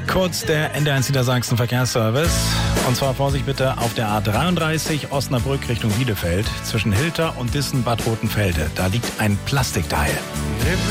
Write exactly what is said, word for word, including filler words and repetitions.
Kurz der N D eins Niedersachsen Verkehrsservice. Und zwar Vorsicht bitte auf der A dreiunddreißig Osnabrück Richtung Bielefeld zwischen Hilter und Dissen-Bad Rotenfelde. Da liegt ein Plastikteil.